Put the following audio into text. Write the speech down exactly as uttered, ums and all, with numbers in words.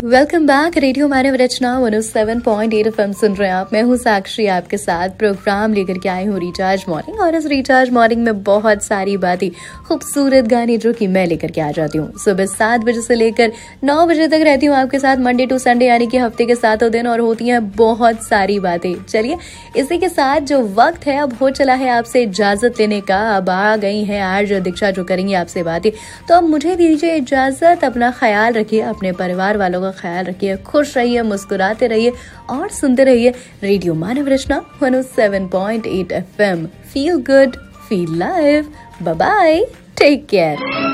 Welcome back. Radio मानव रचना एक सौ सात पॉइंट आठ एफएम सुन रहे हैं आप। मैं हूँ साक्षी, आपके साथ प्रोग्राम लेकर के आई हूँ रिचार्ज मॉर्निंग। और इस रिचार्ज मॉर्निंग में बहुत सारी बातें, खूबसूरत गाने जो कि मैं लेकर के आ जाती हूँ। सुबह सात बजे से लेकर नौ बजे तक रहती हूँ आपके साथ, मंडे टू संडे, यानी कि हफ्ते के सातों दिन, और होती हैं बहुत सारी बातें। चलिए इसी के साथ जो वक्त है अब हो चला है आपसे इजाजत लेने का। अब आ गई है आज दीक्षा जो करेंगी आपसे बातें। तो अब मुझे दीजिए इजाजत। अपना ख्याल रखिए, अपने परिवार वालों का ख्याल रखिए, खुश रहिए, मुस्कुराते रहिए और सुनते रहिए रेडियो मानव रचना एक सौ सात पॉइंट आठ FM. Feel good, feel live. Bye bye, take care.